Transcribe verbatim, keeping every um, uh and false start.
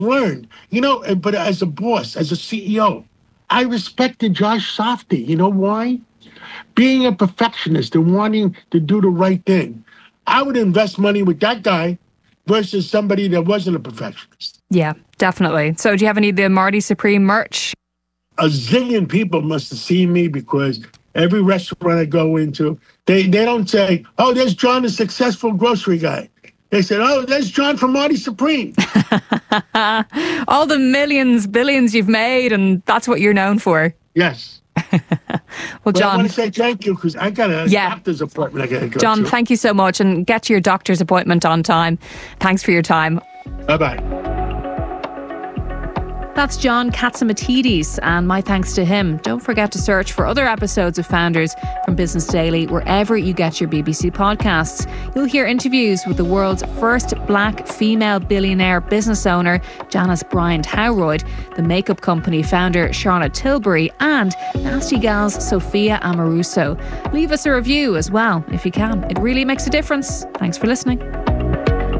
learned, you know, but as a boss, as a C E O, I respected Josh Safdie. You know why? Being a perfectionist and wanting to do the right thing. I would invest money with that guy versus somebody that wasn't a perfectionist. Yeah, definitely. So do you have any of the Marty Supreme merch? A zillion people must have seen me because every restaurant I go into, they, they don't say, oh, there's John, the successful grocery guy. They said, oh, there's John from Marty Supreme. All the millions, billions you've made, and that's what you're known for. Yes. Well, John, I want to say thank you because I got a yeah. doctor's appointment I got to go John, to. thank you so much, and get to your doctor's appointment on time. Thanks for your time. Bye-bye. That's John Catsimatidis, and my thanks to him. Don't forget to search for other episodes of Founders from Business Daily wherever you get your B B C podcasts. You'll hear interviews with the world's first black female billionaire business owner, Janice Bryant Howroyd, the makeup company founder, Charlotte Tilbury, and Nasty Gal's Sophia Amoruso. Leave us a review as well if you can. It really makes a difference. Thanks for listening.